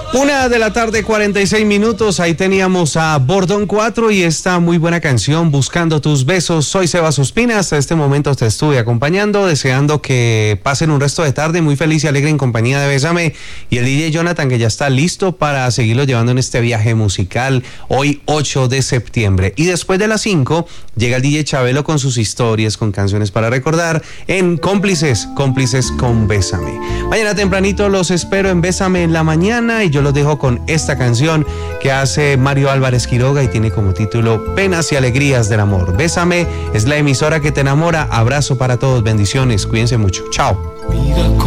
1:46 p.m. Ahí teníamos a Bordón 4 y esta muy buena canción, Buscando tus besos. Soy Sebas Ospina, hasta este momento te estuve acompañando, deseando que pasen un resto de tarde muy feliz y alegre en compañía de Bésame y el DJ Jonathan, que ya está listo para seguirlo llevando en este viaje musical hoy 8 de septiembre. Y después de las 5 llega el DJ Chabelo con sus historias, con canciones para recordar en Cómplices con Bésame. Mañana tempranito los espero en Bésame en la mañana y yo los dejo con esta canción que hace Mario Álvarez Quiroga y tiene como título Penas y Alegrías del Amor. Bésame es la emisora que te enamora. Abrazo para todos, bendiciones, cuídense mucho. Chao.